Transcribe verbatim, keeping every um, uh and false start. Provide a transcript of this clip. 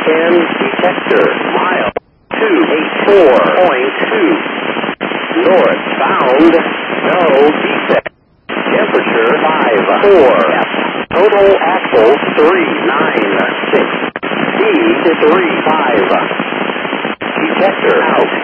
ten, detector, mile two eighty-four point two. Northbound, no defect. Temperature five four. Total axles three nine six. Speed three five. Detector out.